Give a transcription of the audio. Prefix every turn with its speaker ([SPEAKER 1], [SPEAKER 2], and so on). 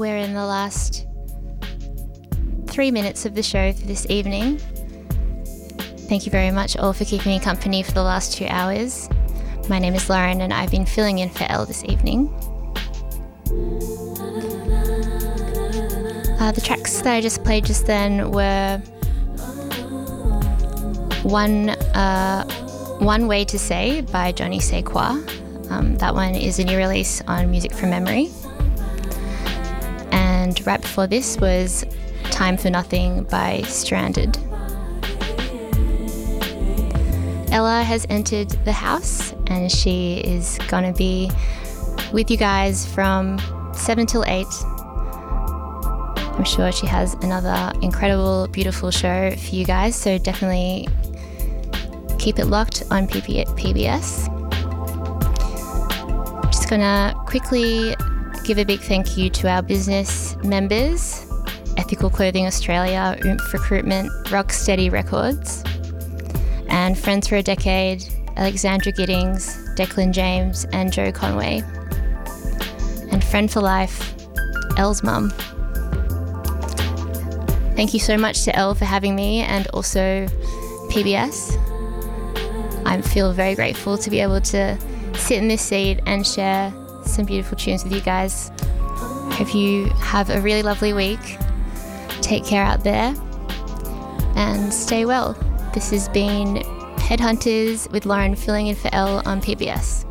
[SPEAKER 1] we're in the last 3 minutes of the show for this evening. Thank you very much all for keeping me company for the last 2 hours. My name is Lauren and I've been filling in for Elle this evening. The tracks that I just played just then were One Way to Say by Johnny Sequoia. That one is a new release on Music from Memory. And right before this was Time for Nothing by Stranded. Ella has entered the house and she is going to be with you guys from 7 till 8. I'm sure she has another incredible, beautiful show for you guys, so definitely keep it locked on PBS. Just going to quickly give a big thank you to our business members, Ethical Clothing Australia, Oomph Recruitment, Rocksteady Records, and Friends for a Decade, Alexandra Giddings, Declan James and Joe Conway. And Friend for Life, Elle's mum. Thank you so much to Elle for having me and also PBS. I feel very grateful to be able to sit in this seat and share some beautiful tunes with you guys. Hope you have a really lovely week. Take care out there and stay well. This has been Headhunters with Lauren filling in for Elle on PBS.